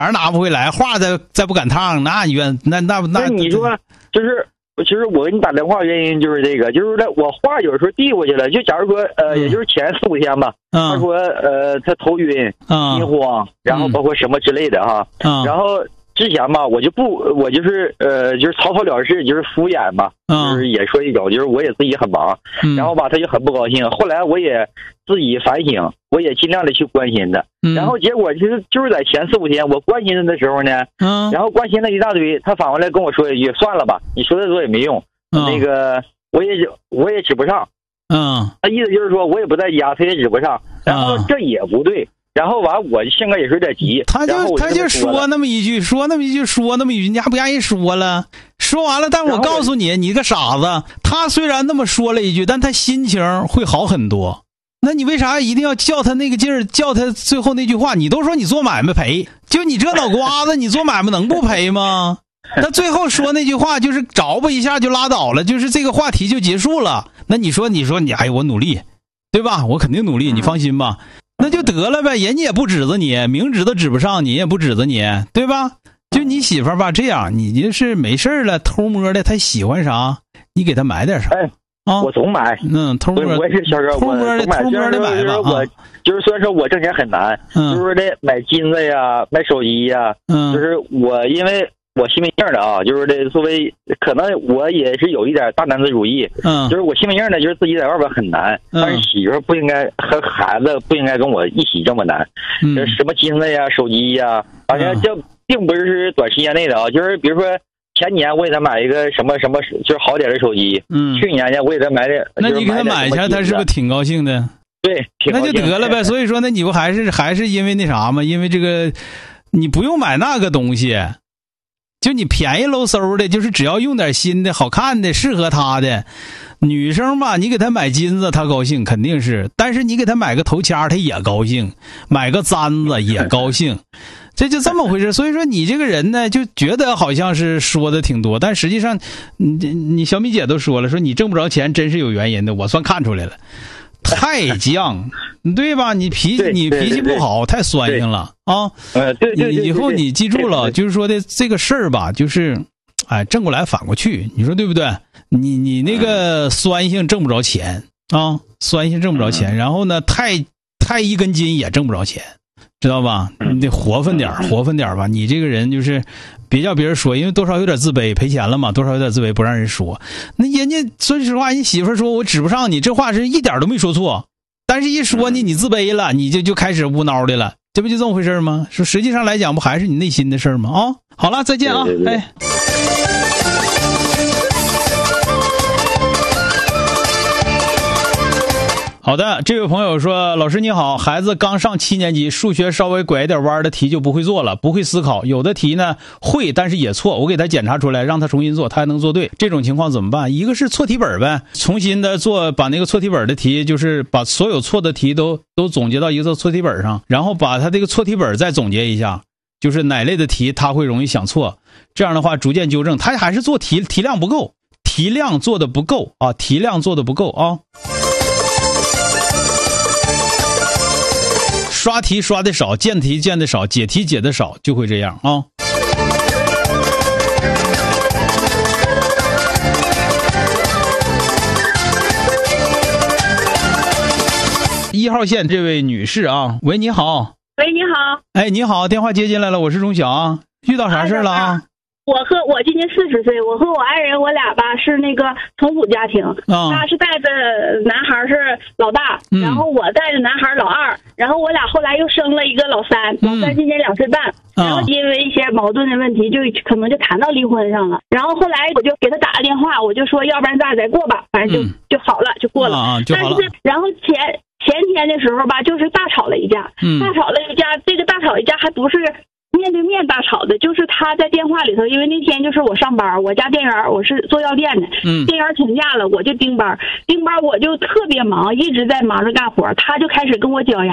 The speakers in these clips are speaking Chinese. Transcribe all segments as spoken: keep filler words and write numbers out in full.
儿拿不回来，话再再不赶趟，那冤那那那。 那你说就是。其实我给你打电话原因就是这个，就是我话有时候递过去了，就假如说呃，嗯、也就是前四五天吧，嗯、他说呃他头晕、 嗯、 心慌，然后包括什么之类的哈， 嗯、 然后之前吧我就不我就是呃就是草草了事，就是敷衍吧， 嗯、 就是也说一种，就是我也自己很忙， 嗯、 然后吧他就很不高兴，后来我也自己反省，我也尽量的去关心他， 嗯、 然后结果就是就是在前四五天我关心他的时候呢， 嗯、 然后关心了一大堆，他反过来跟我说一句算了吧，你说的多也没用。 嗯、 那个我也我也指不上， 嗯， 他意思就是说我也不在家，他也指不上，然后这也不对，然后完我性格也是有点急， 他就就他就说那么一句，说那么一句，说那么一句，你还不愿意说了？说完了，但我告诉你，你个傻子，他虽然那么说了一句，但他心情会好很多。那你为啥一定要叫他那个劲儿，叫他最后那句话？你都说你做买卖赔，就你这脑瓜子，你做买卖能不赔吗？那最后说那句话就是着吧一下就拉倒了，就是这个话题就结束了。那你说你说你哎我努力，对吧？我肯定努力，你放心吧。那就得了呗，人家也不指责你，明知道指不上你也不指责你，对吧？就你媳妇儿吧，这样你就是没事了，偷摸的，她喜欢啥，你给她买点啥。 哎啊，我总买， 嗯，偷摸， 我也是小哥， 偷摸的，偷摸的买吧。 我就是虽然说我挣钱很难， 嗯、 就是这买金子呀，买手机呀， 嗯， 就是我因为我信命的啊，就是这作为可能我也是有一点大男子主义， 嗯， 就是我信命的，就是自己在外边很难， 嗯、 但是媳妇不应该和孩子不应该跟我一起这么难， 嗯， 就是什么金子呀、手机呀，好像这并不是短时间内的啊，就是比如说。前年我给他买一个什么什么，就是好点的手机。嗯，去年呢我给他买的， 那你给他买一下，他是不是挺高兴的？ 对，挺高兴那就得了呗。所以说，那你不还是还是因为那啥吗？因为这个，你不用买那个东西，就你便宜搂嗖的，就是只要用点新的、好看的、适合他的。女生吧，你给她买金子，她高兴肯定是；但是你给她买个头掐，她也高兴；买个簪子也高兴。这就这么回事。所以说你这个人呢，就觉得好像是说的挺多，但实际上，你你小米姐都说了，说你挣不着钱真是有原因的，我算看出来了，太犟，对吧？你脾气你脾气不好，太酸性了啊！ 呃，对对对， 以后你记住了，就是说的这个事儿吧，就是，哎，正过来反过去，你说对不对？你你那个酸性挣不着钱啊，酸性挣不着钱，然后呢，太太一根筋也挣不着钱。知道吧？你得活分点活分点吧。你这个人就是别叫别人说，因为多少有点自卑，赔钱了嘛，多少有点自卑，不让人说。那人家说实话，你媳妇说我指不上你，这话是一点都没说错，但是一说你，你自卑了，你就就开始无脑的了，这不就这么回事吗？说实际上来讲，不还是你内心的事吗？啊，好了，再见啊， 对对对哎。好的，这位朋友说，老师你好，孩子刚上七年级，数学稍微拐一点弯的题就不会做了，不会思考，有的题呢会但是也错，我给他检查出来让他重新做，他还能做对，这种情况怎么办？一个是错题本呗，重新的做，把那个错题本的题，就是把所有错的题都都总结到一个错题本上，然后把他这个错题本再总结一下，就是哪类的题他会容易想错，这样的话逐渐纠正。他还是做题题量不够，题量做的不够啊，题量做的不够啊。刷题刷的少，见题见的少，解题解的少，就会这样啊。一号线这位女士啊，喂，你好。 喂，你好。 哎，你好，电话接进来了，我是钟晓啊。遇到啥事了啊？ 我和我今年四十岁，我和我爱人我俩吧是那个重组家庭， 哦、 他是带着男孩是老大、嗯，然后我带着男孩老二，然后我俩后来又生了一个老三，老三今年两岁半、嗯，然后因为一些矛盾的问题，就可能就谈到离婚上了。然后后来我就给他打个电话，我就说要不然咱俩再过吧，反正就、嗯、就好了，就过了。 啊，就好了。 但是然后前前天的时候吧，就是大吵了一架，嗯，大吵了一架，这个大吵一架还不是面对面大吵的，就是他在电话里头，因为那天就是我上班，我家店员我是做药店的，嗯，店员请假了，我就盯班，盯班我就特别忙，一直在忙着干活，他就开始跟我脚牙，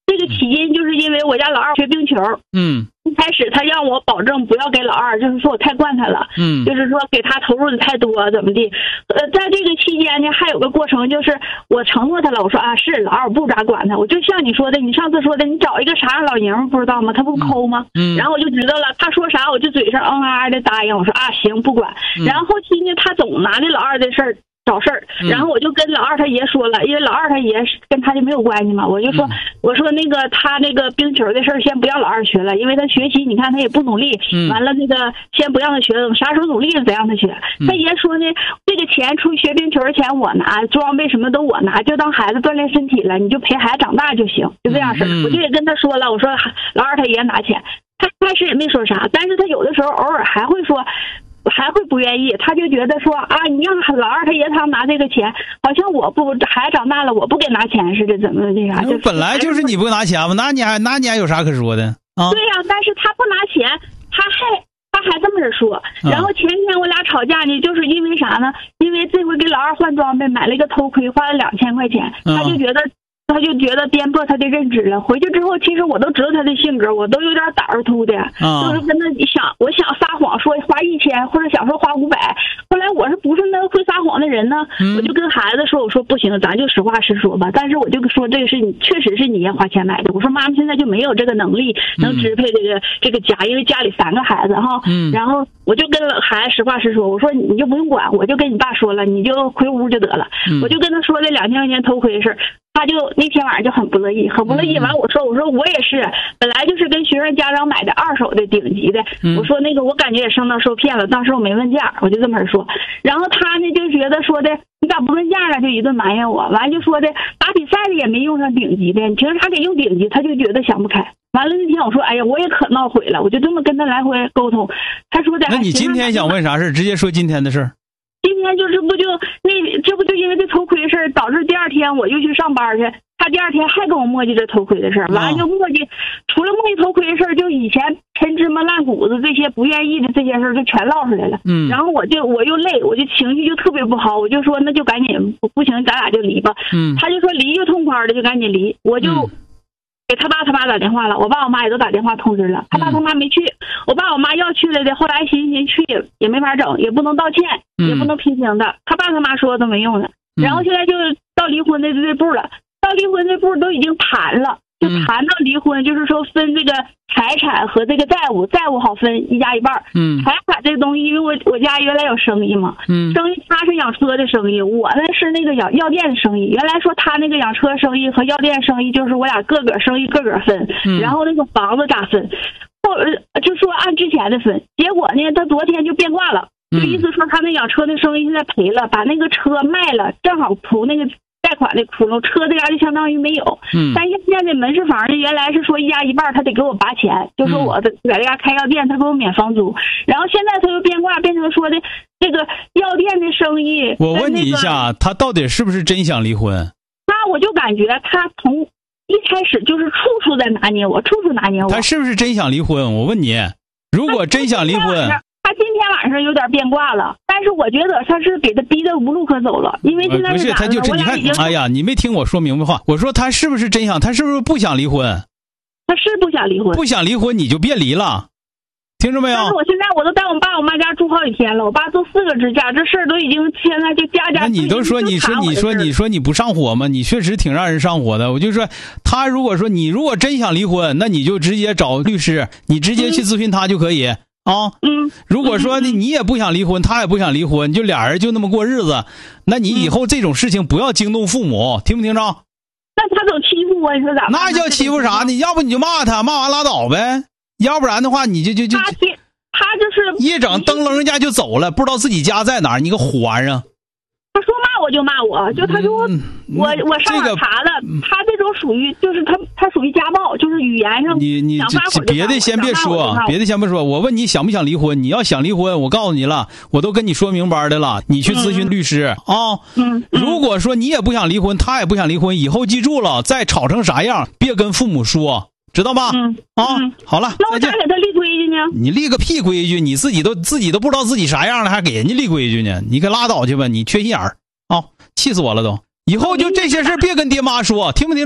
这个起因就是因为我家老二学冰球， 嗯， 一开始他让我保证不要给老二，就是说我太惯他了， 嗯， 就是说给他投入的太多怎么地，呃，在这个期间呢，还有个过程，就是我承诺他了，我说啊是老二我不咋管他，我就像你说的，你上次说的，你找一个啥样老爷们不知道吗？他不抠吗？ 嗯， 然后我就知道了，他说啥我就嘴上嗯啊的答应，我说啊行不管， 嗯、 然后后期呢，他总拿这老二的事儿找事儿，然后我就跟老二他爷说了，因为老二他爷跟他就没有关系嘛，我就说、嗯、我说那个他那个冰球的事儿先不让老二学了，因为他学习你看他也不努力， 嗯、 完了那个先不让他学，啥时候努力了再让他学。嗯、他爷说呢，这个钱出去学冰球的钱我拿，装备什么都我拿，就当孩子锻炼身体了，你就陪孩子长大就行，就这样式儿。嗯、我就也跟他说了，我说老二他爷拿钱，他开始也没说啥，但是他有的时候偶尔还会说。还会不愿意，他就觉得说啊，你让老二他爷他拿这个钱，好像我不孩子长大了，我不给拿钱似的，怎么那啥？就本来就是你不拿钱嘛，那你还那你还有啥可说的啊？ 对呀、啊，但是他不拿钱，他还他还这么着说。然后前天我俩吵架呢，就是因为啥呢？因为这回给老二换装备，买了一个头盔，花了两千块钱，他就觉得。他就觉得颠簸他的认知了。回去之后，其实我都知道他的性格，我都有点胆儿突的， 啊、 就是跟他想，我想撒谎说花一千，或者想说花五百。后来我是不是那会撒谎的人呢？嗯、我就跟孩子说，我说不行，咱就实话实说吧。但是我就说这个是你确实是你也花钱买的。我说妈妈现在就没有这个能力能支配这个、嗯、这个家，因为家里三个孩子哈。嗯、然后我就跟孩子实话实说，我说你就不用管，我就跟你爸说了，你就回屋就得了。嗯、我就跟他说这两千块钱头盔的事儿。他就那天晚上就很不乐意，很不乐意。完我说，我说我也是，本来就是跟学生家长买的二手的顶级的。我说那个我感觉也上当受骗了，当时我没问价，我就这么说。然后他呢就觉得说的，你咋不问价呢？就一顿埋怨我。完就说的打比赛的也没用上顶级的，你凭啥给用顶级？他就觉得想不开。完了那天我说，哎呀，我也可闹悔了，我就这么跟他来回沟通。他说的， 那你今天想问啥事？直接说今天的事儿。 今天就是不就那这不就因为这头盔事儿，导致第二天我又去上班去，他第二天还跟我磨叽这头盔的事儿，完了就磨叽，除了磨叽头盔的事儿，就以前陈芝麻烂谷子这些不愿意的这些事儿就全唠出来了。嗯，然后我就我又累，我就情绪就特别不好，我就说那就赶紧不行，咱俩就离吧。嗯，他就说离就痛快的，就赶紧离，我就。嗯给他爸他妈打电话了，我爸我妈也都打电话通知了，他爸他妈没去，我爸我妈要去了的，后来寻思寻去也没法整，也不能道歉，也不能批评的，他爸他妈说都没用的，然后现在就到离婚的这步了，到离婚这步都已经谈了，就谈到离婚，就是说分这个财产和这个债务，债务好分一家一半，嗯，财产这个东西，因为我我家原来有生意嘛，嗯，生意他是养车的生意，我呢是那个养药店的生意。原来说他那个养车生意和药店生意，就是我俩个个生意个个分，嗯、然后那个房子咋分，后就说按之前的分。结果呢，他昨天就变卦了，就意思说他那养车的生意现在赔了，把那个车卖了，正好图那个。贷款的窟窿，车这家就相当于没有。嗯，但是现在的门市房呢，原来是说一家一半，他得给我八千，就说我在这家开药店，他给我免房租。然后现在他又变卦，变成说的这个药店的生意。 我问你一下，他到底是不是真想离婚？ 他我就感觉他从一开始就是处处在拿捏我，处处拿捏我。 他是不是真想离婚？我问你，如果真想离婚。 他今天晚上有点变卦了，但是我觉得他是给他逼得无路可走了，因为现在不是他就是你看，哎呀，你没听我说明白话。我说他是不是真想，他是不是不想离婚？ 他是不想离婚， 不想离婚你就别离了，听着没有？ 但是我现在我都在我爸我妈家住好几天了，我爸做四个支架，这事儿都已经现在就家家。 那你都说你说你说你说你不上火吗？你确实挺让人上火的。我就说他如果说你如果真想离婚，那你就直接找律师，你直接去咨询他就可以。嗯啊，嗯，如果说你也不想离婚，他也不想离婚，就俩人就那么过日子，那你以后这种事情不要惊动父母，听不听着？ 那他总欺负我，你说咋办？ 那叫欺负啥呢？要不你就骂他，骂完拉倒呗，要不然的话你就就就他他就是一整噔楞人家就走了，不知道自己家在哪儿，你个虎玩意儿！ 他说骂我就骂我，就他说、嗯、我我上网查了，这个、他这种属于就是他他属于家暴，就是语言上你你别的先别说，别的先别说，我问你想不想离婚？你要想离婚，我告诉你了，我都跟你说明白的了，你去咨询律师啊。嗯，嗯如果说你也不想离婚，他也不想离婚，以后记住了，再吵成啥样，别跟父母说，知道吧？嗯啊，嗯好了， 那我咋给他立规矩呢？ 你立个屁规矩！你自己都自己都不知道自己啥样了，还给人家立规矩呢？你可拉倒去吧！你缺心眼儿啊！气死我了都！以后就这些事别跟爹妈说，听没听着？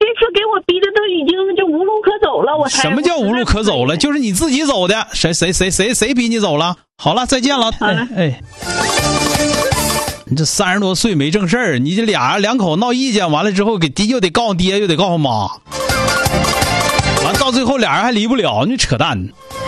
这次给我逼的都已经就无路可走了，我才。 什么叫无路可走了？就是你自己走的，谁谁谁谁谁逼你走了？好了，再见了。 好了， 哎，你这三十多岁没正事儿，你这俩两口闹意见，完了之后给又得告诉爹，又得告诉妈，完到最后俩人还离不了，你扯淡。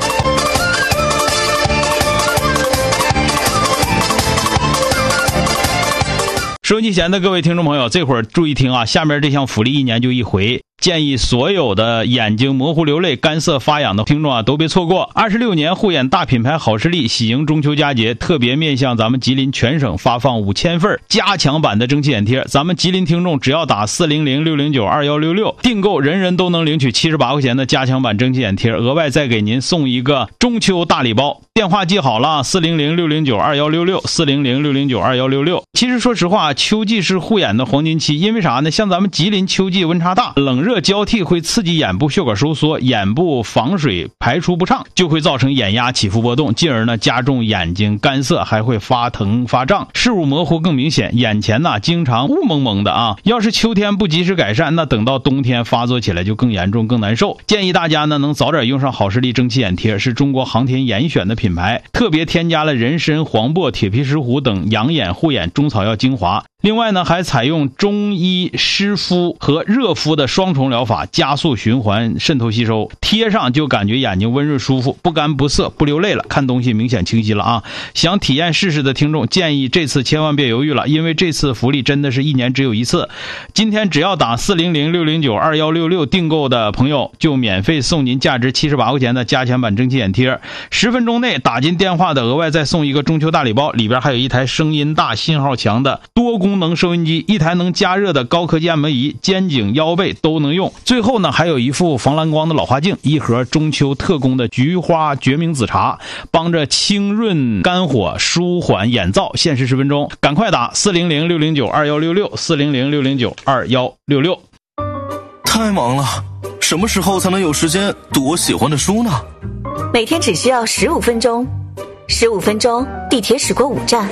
收音机前的各位听众朋友，这会儿注意听啊！下面这项福利一年就一回，建议所有的眼睛模糊流泪、干涩发痒的听众啊，都别错过。二十六年护眼大品牌好视力喜迎中秋佳节，特别面向咱们吉林全省发放五千份加强版的蒸汽眼贴。咱们吉林听众只要打四零零六零九二幺六六订购，人人都能领取七十八块钱的加强版蒸汽眼贴，额外再给您送一个中秋大礼包。电话记好了，四零零六零九二幺六六，四零零六零九二幺六六。其实说实话，秋季是护眼的黄金期，因为啥呢？像咱们吉林秋季温差大，冷热交替会刺激眼部血管收缩，眼部防水排出不畅，就会造成眼压起伏波动，进而呢加重眼睛干涩，还会发疼发胀，视物模糊更明显，眼前呢经常雾蒙蒙的啊。要是秋天不及时改善，那等到冬天发作起来就更严重更难受。建议大家呢能早点用上好视力蒸汽眼贴，是中国航天严选的品牌，特别添加了人参、黄柏、铁皮石斛等养眼护眼中草药精华。另外呢，还采用中医湿敷和热敷的双重疗法，加速循环渗透吸收，贴上就感觉眼睛温润舒服，不干不涩不流泪了，看东西明显清晰了啊！想体验试试的听众，建议这次千万别犹豫了，因为这次福利真的是一年只有一次。今天只要打四零零六零九二幺六六订购的朋友，就免费送您价值七十八块钱的加强版蒸汽眼贴，十分钟内打进电话的额外再送一个中秋大礼包，里边还有一台声音大信号强的多功能收音机，一台能加热的高科技按摩仪，肩颈腰背都能用。最后呢，还有一副防蓝光的老花镜，一盒中秋特供的菊花决明子茶，帮着清润肝火，舒缓眼燥，限时十分钟，赶快打四零零六零九二幺六六，四零零六零九二幺六六。 太忙了，什么时候才能有时间读我喜欢的书呢？ 每天只需要十五分钟，十五分钟，地铁驶过五站，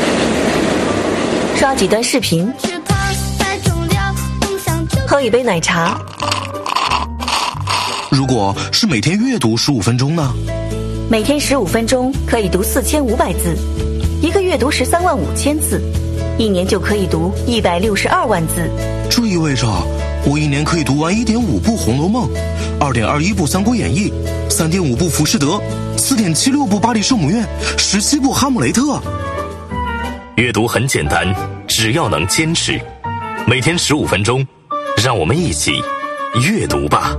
刷几段视频，喝一杯奶茶。 如果是每天阅读十五分钟呢？ 每天十五分钟可以读四千五百字，一个月读十三万五千字，一年就可以读一百六十二万字。 这意味着我一年可以读完一点五部《红楼梦》，二点二一部《三国演义》，三点五部《浮士德》，四点七六部《巴黎圣母院》，十七部《哈姆雷特》。 阅读很简单，只要能坚持，每天十五分钟，让我们一起阅读吧。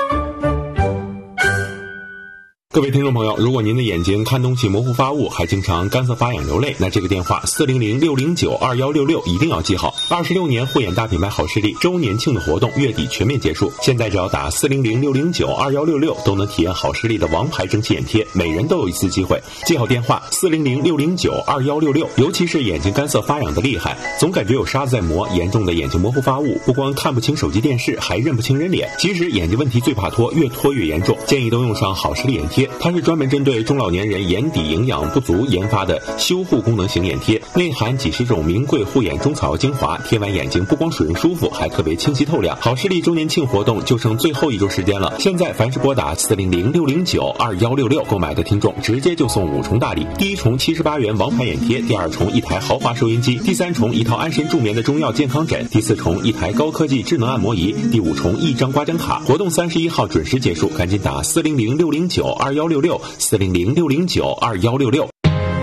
各位听众朋友，如果您的眼睛看东西模糊发雾，还经常干涩发痒流泪，那这个电话四零零六零九二幺六六一定要记好。二十六年护眼大品牌好视力周年庆的活动月底全面结束，现在只要打四零零六零九二幺六六都能体验好视力的王牌蒸汽眼贴，每人都有一次机会。记好电话四零零六零九二幺六六。尤其是眼睛干涩发痒的厉害，总感觉有沙子在磨，严重的眼睛模糊发雾，不光看不清手机电视，还认不清人脸。其实眼睛问题最怕拖，越拖越严重，建议都用上好视力眼贴。它是专门针对中老年人眼底营养不足研发的修护功能型眼贴，内含几十种名贵护眼中草药精华，贴完眼睛不光水润舒服，还特别清晰透亮。好视力周年庆活动就剩最后一周时间了，现在凡是拨打四零零六零九二幺六六购买的听众，直接就送五重大礼：第一重七十八元王牌眼贴，第二重一台豪华收音机，第三重一套安神助眠的中药健康枕，第四重一台高科技智能按摩仪，第五重一张刮针卡。活动三十一号准时结束，赶紧打四零零六零九二幺六六。四零零六零九二幺六六。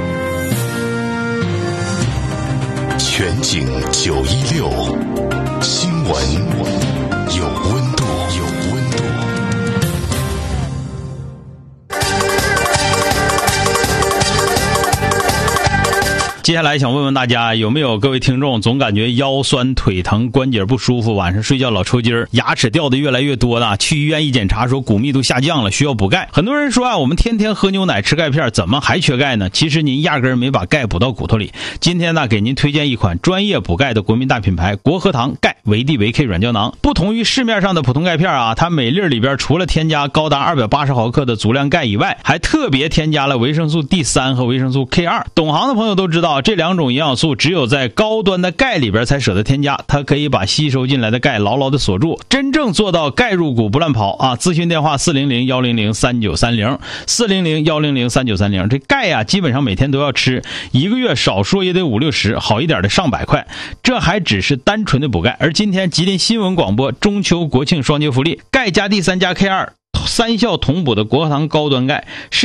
全景九一六，新闻有温度，有温度。 接下来想问问大家，有没有各位听众总感觉腰酸腿疼关节不舒服，晚上睡觉老抽筋儿，牙齿掉的越来越多的，去医院一检查说骨密度下降了，需要补钙。很多人说啊，我们天天喝牛奶吃钙片怎么还缺钙呢？其实您压根儿没把钙补到骨头里。今天呢给您推荐一款专业补钙的国民大品牌国和堂钙维 D 维 K 软胶囊。不同于市面上的普通钙片啊，它每粒里边除了添加高达二百八十毫克的足量钙以外，还特别添加了维生素 D 三和维生素 K 二。懂行的朋友都知道啊，这两种营养素只有在高端的钙里边才舍得添加，它可以把吸收进来的钙牢牢的锁住，真正做到钙入骨不乱跑啊！咨询电话四零零一零零三九三零 四零零一零零三九三零。这钙啊，基本上每天都要吃，一个月少说也得五六十，好一点的上百块。这还只是单纯的补钙。而今天吉林新闻广播中秋国庆双节福利，钙加 D 三加 K 二三效同补的国糖高端钙。